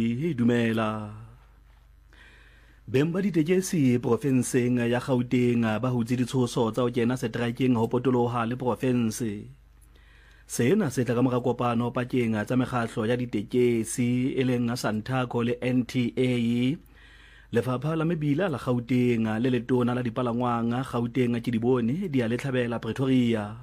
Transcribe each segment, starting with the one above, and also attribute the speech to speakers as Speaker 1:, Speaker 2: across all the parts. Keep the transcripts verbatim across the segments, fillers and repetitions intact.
Speaker 1: dumela beng ba ditekesi profenseng ya Gauteng ba hutse ditshoso tsa ho kena setrakeng ho potoloha le profense sena se tla ka mora kopano pakeng tsa mekgatlo ya ditekesi e leng Santaco le N T A lefapha la mebila la Gauteng le letona la dipalangwang Gauteng ke di bone di a le tlhabela Pretoria.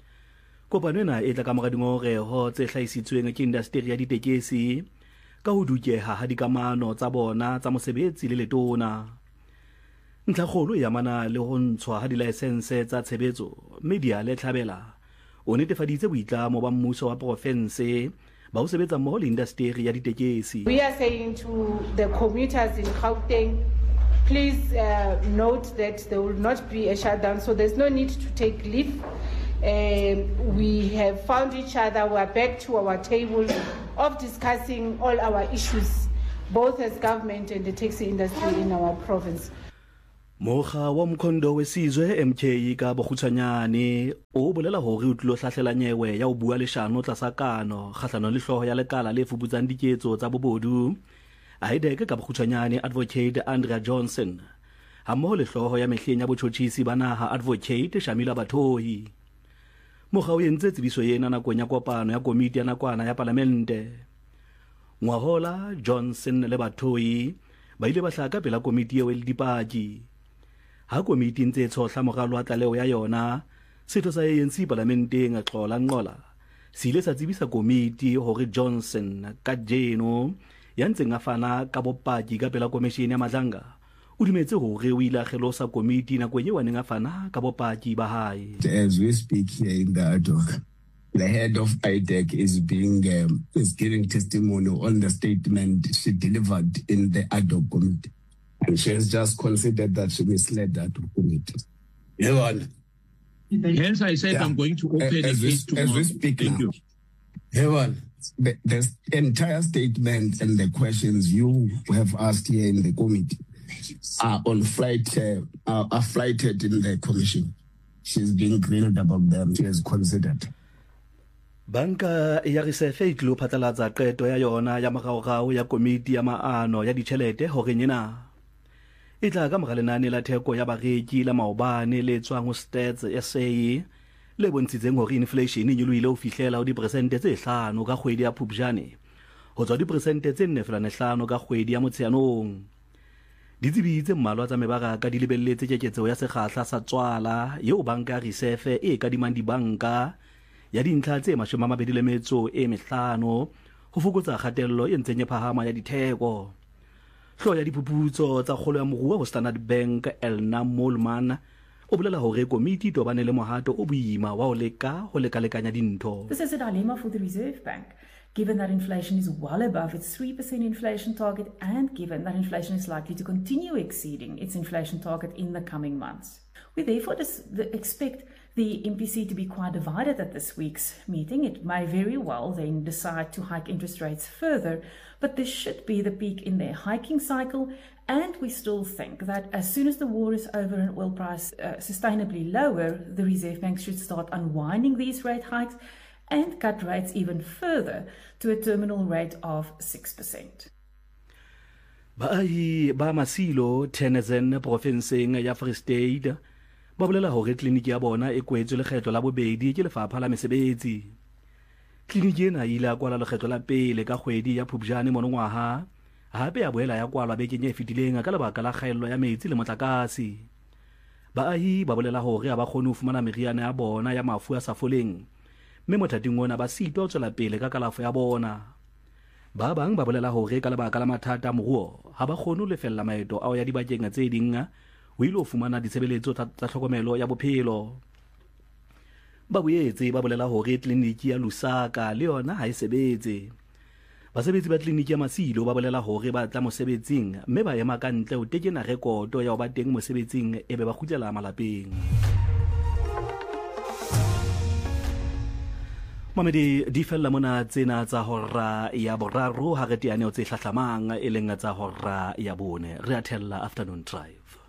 Speaker 1: Kopano ena e tla ka mora dingoreho tse hlahisitsweng ke industry ya ditekesi ka ho dukeha ha dikamano tsa bona tsa mosebetsi le letona. Ntlhakgolo ya mana le ho ntshwa ha di-license tsa tshebetso media le tlhabela o netefaditse boitlamo ba mmuso wa profense ba ho sebetsa mmoho le industry ya ditekesi.
Speaker 2: We are saying to the commuters in Gauteng, please uh, note that there will not be a shutdown, so there's no need to take leave. Uh, we have found each other, we are back to our table of discussing all our issues, both as government and the taxi industry in our province.
Speaker 1: Mokga wa mkhondo wesizwe M K ka bokgutshwanyane o bolela hore o tlo hlahlela nyewe ya ho bua leshano tlasakano kgahlano le hloho ya lekala le fuputsang diketso tsa bobodu aideke ka bokgutshwanyane advocate Andrea Johnson ha mmoho le hloho ya mehleng ya botjhotjhisi ba naha advocate Shamila Bathohi. Mokga o entse tsebiso yena nakong ya kopano ya komiti ya nakwana ya parlamente. Ngwahola Johnson le Bathohi ba ile ba hlaka pela komiti eo le dipaki. Ha komiti ntse tshohla moralo wa tlaleho ya yona setho sa A N C parlamenteng a xola nqola se ile sa tsebisa komiti hore Johnson ka jeno ya ntseng a fana ka bopaki ka pela komishene ya madlanga o dumetse hore o ile a kgelosa komiti nakong eo a neng a fana ka bopaki ba hae.
Speaker 3: As we speak here in the ad hoc, the head of I D E C is being um, is giving testimony on the statement she delivered in the ad hoc committee. And she has just considered that she misled that committee. Yeah,
Speaker 4: Hence, I said yeah. I'm going to open
Speaker 3: as,
Speaker 4: a case tomorrow.
Speaker 3: As we speak
Speaker 4: Thank
Speaker 3: now,
Speaker 4: you.
Speaker 3: Evan, the, the entire statement and the questions you have asked here in the committee are on flight, uh, are, are flighted in the commission. She's being grilled about them. She has considered.
Speaker 1: Banka ya Reserve e tlo phatlalatsa qeto ya yona ya magaogao ya komiti ya maano ya ditjhelete hore nyena e tla ka mora lenane la theko ya bareki la maobane le tswang ho Stats S A le bontshitseng hore inflation e nyolohile ho fihlela ho diperesente tse hlano ka kgwedi ya Phupjane ho tswa diperesente tse nne fela hlano ka kgwedi ya Motsheanong. Ditsebi tse mmalwa tsa mebaraka di lebelletse keketseho ya sekgahla sa tswala eo banka ya Reserve e kadimang dibanka ya dintlha tse mashome a mabedi le metso e mehlano ho fokotsa kgatello e ntseng e phahama ya ditheko. Hloho ya diphuputso tsa kgolo ya moruo ho Standard Bank Elna Mollman o bolela hore komiti tobane le mohato o boima wa ho leka ho lekalekanya dintho.
Speaker 5: This is a dilemma for the Reserve Bank, given that inflation is well above its three percent inflation target and given that inflation is likely to continue exceeding its inflation target in the coming months. We therefore dis- the expect the M P C to be quite divided at this week's meeting. It may very well then decide to hike interest rates further, but this should be the peak in their hiking cycle, and we still think that as soon as the war is over and oil price uh, sustainably lower, the Reserve Bank should start unwinding these rate hikes and cut rates even further to a terminal rate of six percent.
Speaker 1: Baahi ba Masilo Tennezen profenseng ya Free State ba bolela hore kliniki ya bona e kwetswe lekgetlo la bobedi ke lefapha la mesebetsi. Kliniki ena ile ya kwala lekgetlo la pele ka kgwedi ya Phupjane monongwaha hape ya boela ya kwalwa bekeng e fetileng ka lebaka la kgaello ya metsi le motlakase. Baahi ba bolela hore ba kgone ho fumana meriana ya bona ya mafu a sa foleng mme mothating ona ba sitwa ho tswela pele ka kalafo ya bona. Ba bang ba bolela hore ka lebaka la mathata a moruo ha ba kgone ho lefella maeto ao ya dibakeng tse ding o ile ho fumana ditshebeletso tsa tlhokomelo ya bophelo. Ba boetse ba bolela hore kliniki ya Lusaka le yona ha e sebetse. Basebetsi ba kliniki ya Masilo ba bolela hore ba tla mosebetsing mme ba ema ka ntle ho tekena rekoto ya ho ba teng mosebetsing ebe ba kgutlela malapeng. Mamedi di fella mona tsena tsa hora ya boraro ha re teane o tse hlahlamang e leng tsa hora ya bone re a thella afternoon drive.